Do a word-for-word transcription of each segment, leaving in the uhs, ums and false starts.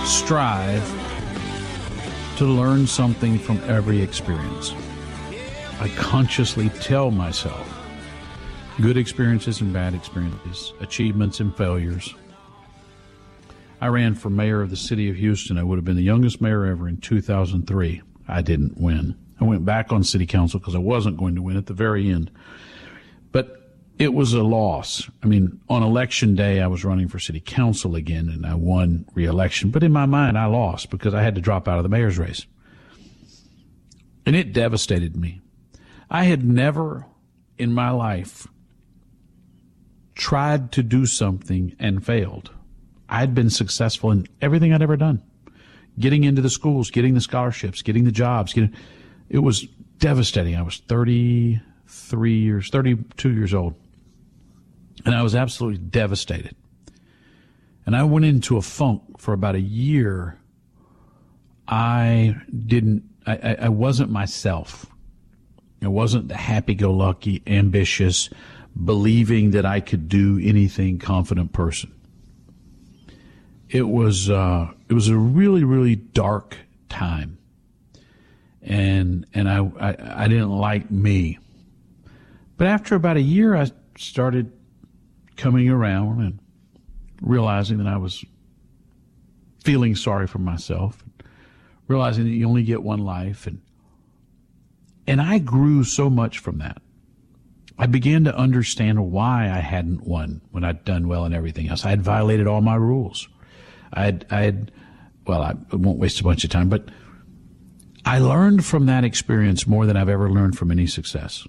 strive to learn something from every experience. I consciously tell myself good experiences and bad experiences, achievements and failures. I ran for mayor of the city of Houston. I would have been the youngest mayor ever in two thousand three. I didn't win. I went back on city council because I wasn't going to win at the very end. But it was a loss. I mean, on election day, I was running for city council again, and I won re-election. But in my mind, I lost because I had to drop out of the mayor's race. And it devastated me. I had never in my life tried to do something and failed. I had been successful in everything I'd ever done. Getting into the schools, getting the scholarships, getting the jobs. Getting, it was devastating. I was thirty-three years, thirty-two years old. And I was absolutely devastated. And I went into a funk for about a year. I didn't, I, I wasn't myself. I wasn't the happy-go-lucky, ambitious, believing that I could do anything confident person. It was, uh, it was a really, really dark time. And, and I, I, I didn't like me. But after about a year, I started coming around and realizing that I was feeling sorry for myself, realizing that you only get one life. And, and I grew so much from that. I began to understand why I hadn't won when I'd done well in everything else. I had violated all my rules. I had, I had, well, I won't waste a bunch of time, but I learned from that experience more than I've ever learned from any success.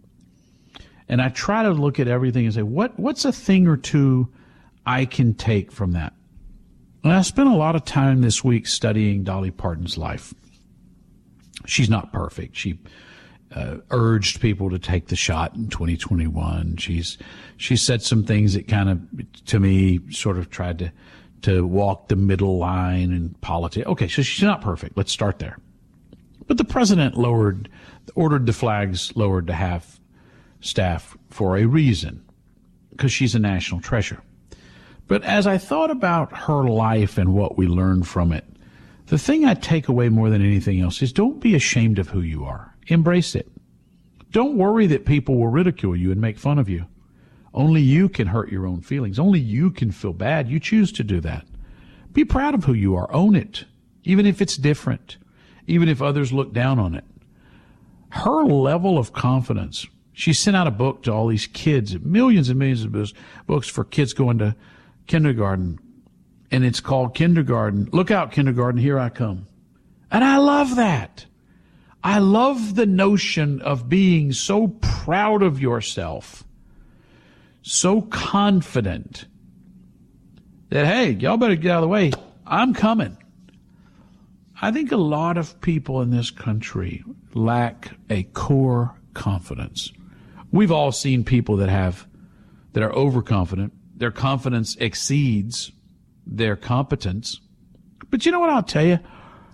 And I try to look at everything and say, what, what's a thing or two I can take from that? And I spent a lot of time this week studying Dolly Parton's life. She's not perfect. She uh, urged people to take the shot in twenty twenty-one. She's, she said some things that kind of, to me, sort of tried to, to walk the middle line in politics. Okay, so she's not perfect. Let's start there. But the president lowered, ordered the flags lowered to half staff for a reason, because she's a national treasure. But as I thought about her life and what we learned from it, the thing I take away more than anything else is don't be ashamed of who you are. Embrace it. Don't worry that people will ridicule you and make fun of you. Only you can hurt your own feelings. Only you can feel bad. You choose to do that. Be proud of who you are. Own it, even if it's different, even if others look down on it. Her level of confidence. She sent out a book to all these kids, millions and millions of books for kids going to kindergarten. And it's called Kindergarten. Look out, kindergarten, here I come. And I love that. I love the notion of being so proud of yourself, so confident that, hey, y'all better get out of the way. I'm coming. I think a lot of people in this country lack a core confidence. We've all seen people that have, that are overconfident. Their confidence exceeds their competence. But you know what I'll tell you?